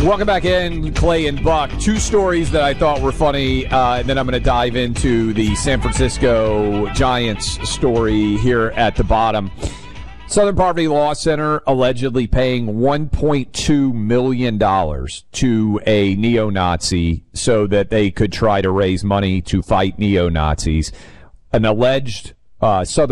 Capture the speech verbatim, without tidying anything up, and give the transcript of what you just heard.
Welcome back in, Clay and Buck. Two stories that I thought were funny, uh, and then I'm going to dive into the San Francisco Giants story here at the bottom. Southern Poverty Law Center allegedly paying one point two million dollars to a neo-Nazi so that they could try to raise money to fight neo-Nazis. An alleged uh, Southern